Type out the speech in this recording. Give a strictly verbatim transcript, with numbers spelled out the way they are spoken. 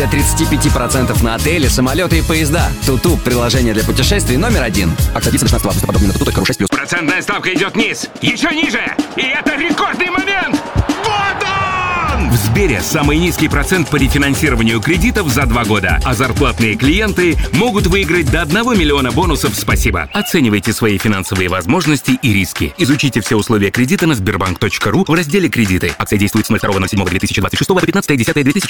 тридцать пять процентов на отели, самолеты и поезда. Туту – приложение для путешествий номер один. Акция действует шестнадцатого августа. Подробнее на туту точка ру шесть плюс. Процентная ставка идет вниз. Еще ниже. И это рекордный момент. Вот он! В Сбере самый низкий процент по рефинансированию кредитов за два года. А зарплатные клиенты могут выиграть до одного миллиона бонусов «Спасибо». Оценивайте свои финансовые возможности и риски. Изучите все условия кредита на сбербанк точка ру в разделе «Кредиты». Акция действует с ноль второго ноль седьмого две тысячи двадцать шестого по пятнадцатое десятое две тысячи